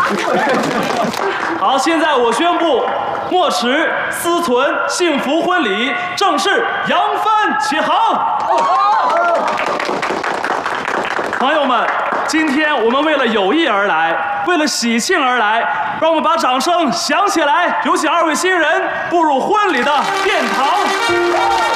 好，现在我宣布，墨池思存幸福婚礼正式扬帆起航。朋友们，今天我们为了友谊而来，为了喜庆而来，让我们把掌声响起来，有请2位新人步入婚礼的殿堂。